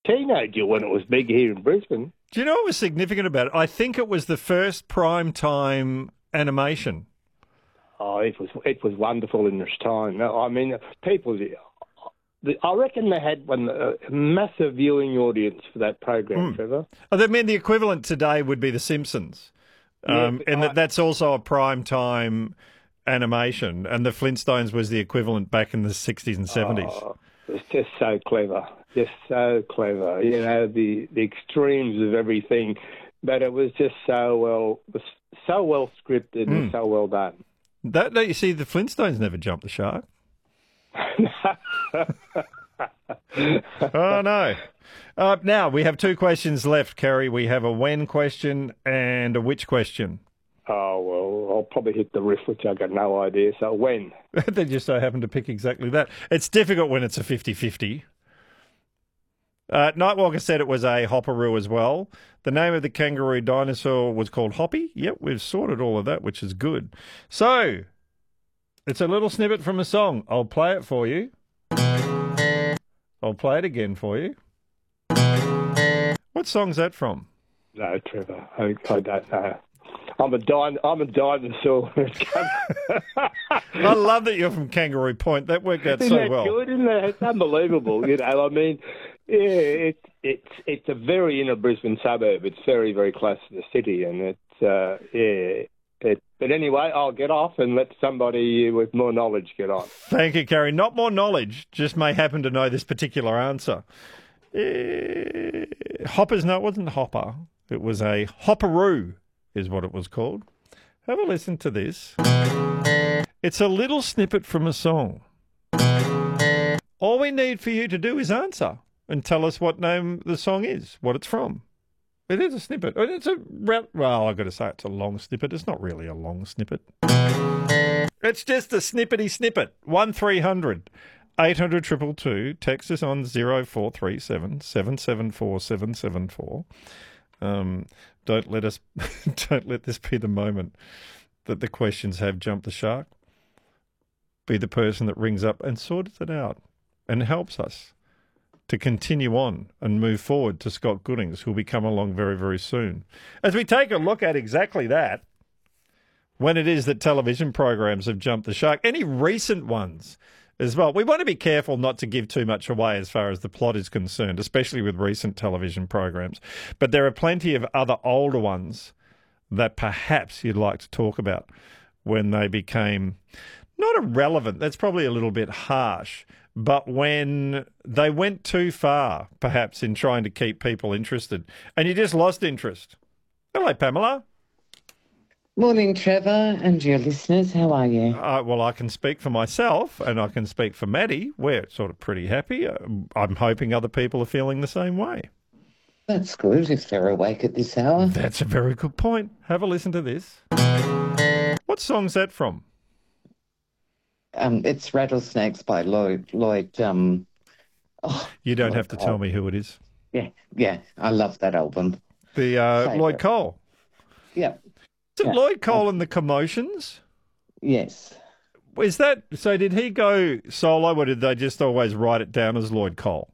teenager when it was big here in Brisbane. Do you know what was significant about it? I think it was the first prime time animation. Oh, it was wonderful in its time. No, I mean, people. I reckon they had a massive viewing audience for that program, Trevor. I mean, the equivalent today would be The Simpsons, and that's also a prime time animation, and the Flintstones was the equivalent back in the 60s and 70s. Oh, it's just so clever. Just so clever. You know, the extremes of everything, but it was just so well scripted and so well done. That you see, the Flintstones never jumped the shark. Oh, no. Now, we have two questions left, Kerry. We have a when question and a which question. Oh, well, I'll probably hit the riff, which I've got no idea. So when? They just so happen to pick exactly that. It's difficult when it's a 50-50. Nightwalker said it was a hopperoo as well. The name of the kangaroo dinosaur was called Hoppy. Yep, we've sorted all of that, which is good. So, it's a little snippet from a song. I'll play it for you. I'll play it again for you. What song's that from? No, Trevor, I don't know. I'm a dinosaur. I love that you're from Kangaroo Point. That worked out so well. Good, isn't it? It's unbelievable. You know, I mean, yeah, it's a very inner Brisbane suburb. It's very, very close to the city, and but anyway, I'll get off and let somebody with more knowledge get on. Thank you, Kerry. Not more knowledge, just may happen to know this particular answer. Hoppers, no, it wasn't Hopper. It was a hopperoo, is what it was called. Have a listen to this. It's a little snippet from a song. All we need for you to do is answer and tell us what name the song is, what it's from. It is a snippet. It's well, I've got to say it's a long snippet. It's not really a long snippet. It's just a snippety snippet. 1300 800 222. Text us on 0437 774 774. Don't let this be the moment that the questions have jumped the shark. Be the person that rings up and sorts it out and helps us to continue on and move forward to Scott Goodings, who'll be coming along very, very soon. As we take a look at exactly that, when it is that television programs have jumped the shark, any recent ones as well. We want to be careful not to give too much away as far as the plot is concerned, especially with recent television programs. But there are plenty of other older ones that perhaps you'd like to talk about when they became not irrelevant. That's probably a little bit harsh. But when they went too far, perhaps, in trying to keep people interested, and you just lost interest. Hello, Pamela. Morning, Trevor, and your listeners. How are you? Well, I can speak for myself, and I can speak for Maddie. We're sort of pretty happy. I'm hoping other people are feeling the same way. That's good, if they're awake at this hour. That's a very good point. Have a listen to this. What song's that from? It's Rattlesnakes by Lloyd. You don't have to tell me who it is. Yeah, I love that album. The Lloyd Cole. Yeah. Is it Lloyd Cole and the Commotions? Yes. Is that so? Did he go solo, or did they just always write it down as Lloyd Cole?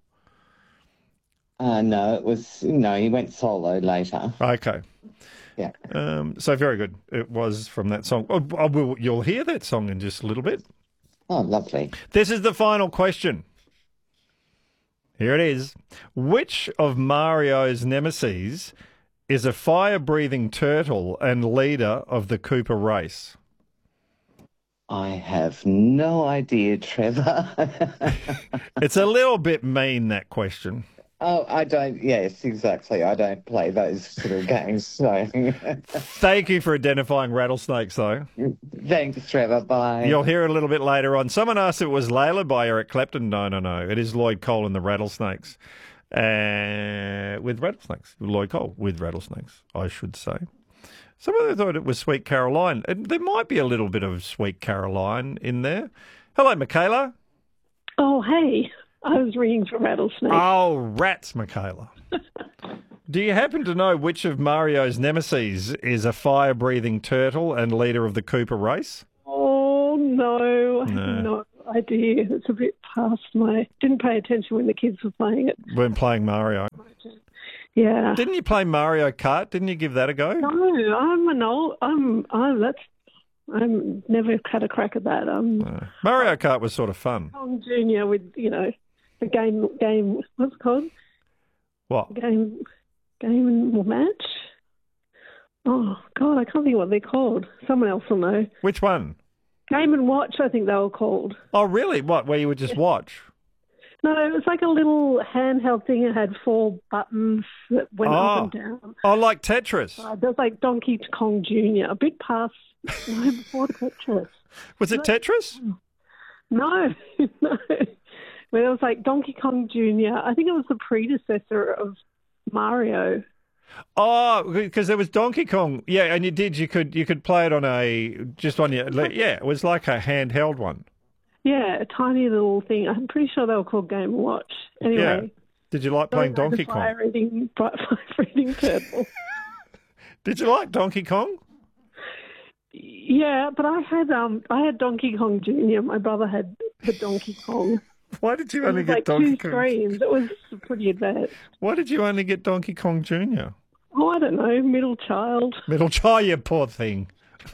No, he went solo later. Okay. Yeah. So very good. It was from that song. You'll hear that song in just a little bit. Oh, lovely. This is the final question. Here it is. Which of Mario's nemesis is a fire-breathing turtle and leader of the Cooper race? I have no idea, Trevor. It's a little bit mean, that question. Oh, I don't. Yes, exactly. I don't play those sort of games. So. Thank you for identifying rattlesnakes, though. Thanks, Trevor. Bye. You'll hear it a little bit later on. Someone asked if it was Layla by Eric Clapton. No. It is Lloyd Cole and the Rattlesnakes. With rattlesnakes. Lloyd Cole with rattlesnakes, I should say. Someone thought it was Sweet Caroline. There might be a little bit of Sweet Caroline in there. Hello, Michaela. Oh, hey. I was ringing for rattlesnakes. Oh, rats, Michaela. Do you happen to know which of Mario's nemesis is a fire-breathing turtle and leader of the Cooper race? Oh, no. idea. It's a bit past my... Didn't pay attention when the kids were playing it. When playing Mario. Yeah. Didn't you play Mario Kart? Didn't you give that a go? No, I'm an old... I'm never had a crack at that. Mario Kart was sort of fun. Kong Junior with, the game, what's it called? What? Game and match? Oh, God, I can't think what they're called. Someone else will know. Which one? Game and Watch, I think they were called. Oh, really? What, where you would just watch? No, it was like a little handheld thing. It had 4 buttons that went up and down. Oh, like Tetris. There was like Donkey Kong Jr., a bit past, before Tetris. Was it Tetris? No, no. But it was like Donkey Kong Jr. I think it was the predecessor of Mario. Oh, because there was Donkey Kong. Yeah, and you could play it on it was like a handheld one. Yeah, a tiny little thing. I'm pretty sure they were called Game & Watch. Anyway. Yeah. Did you like playing Donkey Kong? Fire-eating turtle. Did you like Donkey Kong? Yeah, but I had Donkey Kong Jr. My brother had the Donkey Kong. Why did you only get like Donkey 2 Kong? screens. It was pretty advanced. Why did you only get Donkey Kong Jr.? Oh, I don't know. Middle child. Middle child, you poor thing.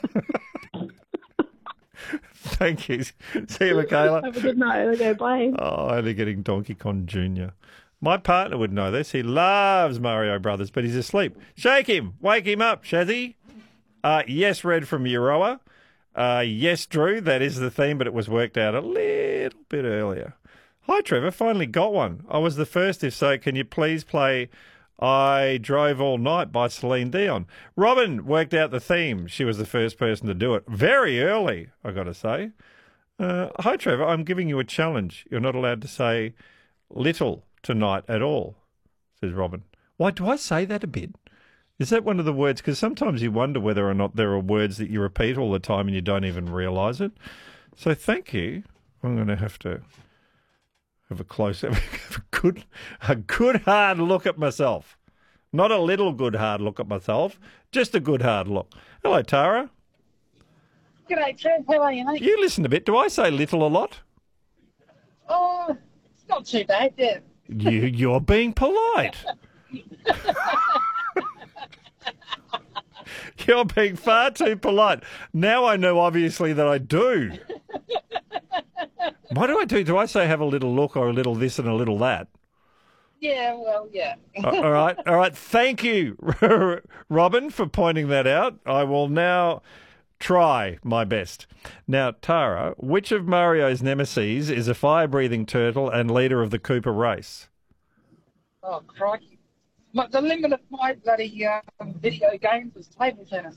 Thank you. See you, Michaela. Have a good night. Okay, bye. Oh, only getting Donkey Kong Jr. My partner would know this. He loves Mario Brothers, but he's asleep. Shake him. Wake him up, Shazzy. Yes, Red from Euroa. Yes, Drew. That is the theme, but it was worked out a little bit earlier. Hi, Trevor. Finally got one. I was the first. If so, can you please play I Drove All Night by Celine Dion? Robin worked out the theme. She was the first person to do it. Very early, I got to say. Hi, Trevor. I'm giving you a challenge. You're not allowed to say little tonight at all, says Robin. Why do I say that a bit? Is that one of the words? Because sometimes you wonder whether or not there are words that you repeat all the time and you don't even realise it. So thank you. I'm going to have a good hard look at myself. Not a little good hard look at myself, just a good hard look. Hello, Tara. G'day, Trev. How are you, mate? You listen a bit. Do I say little a lot? Oh, it's not too bad, yeah. You're being polite. You're being far too polite. Now I know, obviously, that I do. What do I do? Do I say have a little look or a little this and a little that? Yeah, well, yeah. All right. Thank you, Robin, for pointing that out. I will now try my best. Now, Tara, which of Mario's nemesis is a fire-breathing turtle and leader of the Cooper race? Oh, crikey. The limit of my bloody video games was table tennis.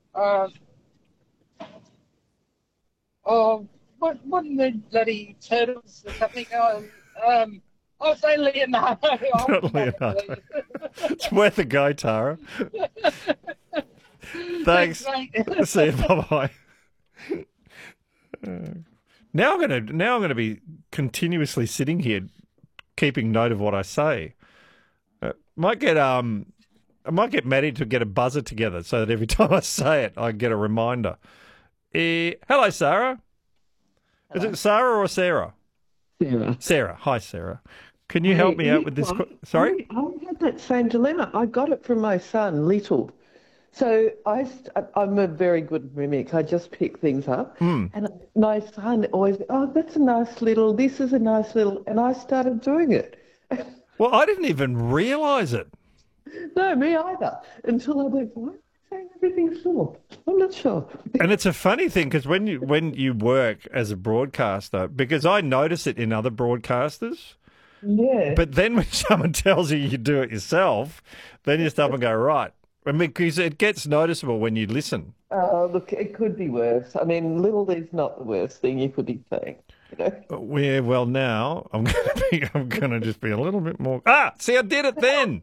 What in the bloody turtles or something? I'll say Leonardo. Not Leonardo. It's worth a go, Tara. Thanks. See you. Bye-bye. Now I'm going to be continuously sitting here, keeping note of what I say. I might get Maddie to get a buzzer together so that every time I say it, I get a reminder. Hello, Sarah. Hello. Is it Sarah or Sarah? Sarah. Sarah. Hi, Sarah. Can you help me out with this? Sorry? I had that same dilemma. I got it from my son, Little. So I'm a very good mimic. I just pick things up. And my son always, that's a nice little, this is a nice little, and I started doing it. Well, I didn't even realise it. No, me either. Until I went, why am I saying everything's sure? I'm not sure. And it's a funny thing because when you work as a broadcaster, because I notice it in other broadcasters. Yeah. But then when someone tells you do it yourself, then you stop and go, right. I mean, because it gets noticeable when you listen. Look, it could be worse. I mean, little is not the worst thing you could be saying. You know? Yeah, well, now I'm going to just be a little bit more. See, I did it then.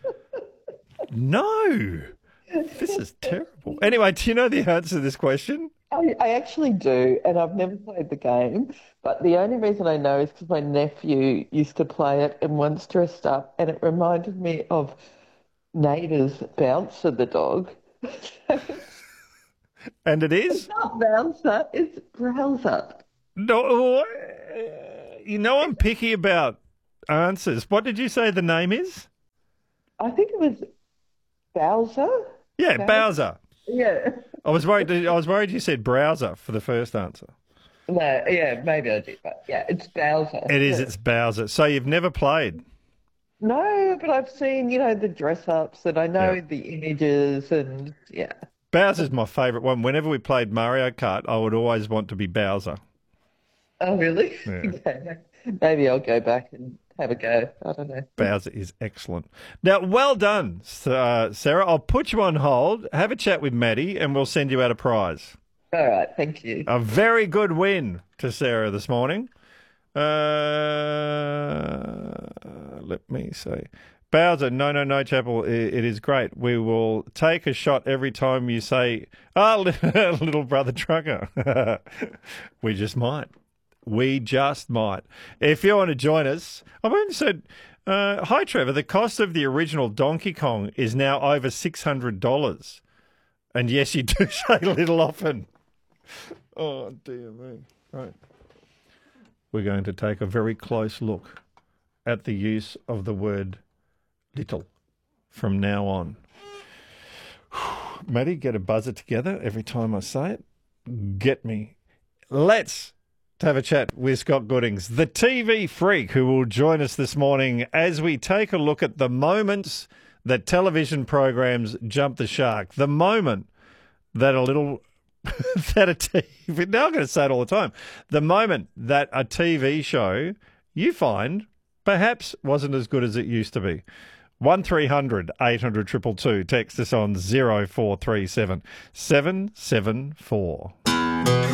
No, this is terrible. Anyway, do you know the answer to this question? I actually do, and I've never played the game. But the only reason I know is because my nephew used to play it and once dressed up, and it reminded me of Neighbours Bouncer the dog. And it is? It's not Bouncer, it's Browser. No, you know I'm picky about answers. What did you say the name is? I think it was Bowser. Yeah, Bowser. Yeah. I was worried you said browser for the first answer. No, yeah, maybe I did, but yeah, it's Bowser. It is. Yeah. It's Bowser. So you've never played? No, but I've seen, the dress-ups and I know the images and, yeah. Bowser's my favourite one. Whenever we played Mario Kart, I would always want to be Bowser. Oh, really? Yeah. Okay. Maybe I'll go back and have a go. I don't know. Bowser is excellent. Now, well done, Sarah. I'll put you on hold, have a chat with Maddie, and we'll send you out a prize. All right, thank you. A very good win to Sarah this morning. Let me see. Bowser, no, Chapel, it is great. We will take a shot every time you say, little brother trucker. We just might. If you want to join us, I've even said, hi, Trevor, the cost of the original Donkey Kong is now over $600. And yes, you do say little often. Oh, dear me. Right. We're going to take a very close look at the use of the word little from now on. Maddie, get a buzzer together every time I say it. Get me. Let's have a chat with Scott Goodings, the TV freak, who will join us this morning as we take a look at the moments that television programs jump the shark. The moment that a TV, now I'm going to say it all the time, the moment that a TV show you find perhaps wasn't as good as it used to be. 1300 800 222. Text us on 0437 774.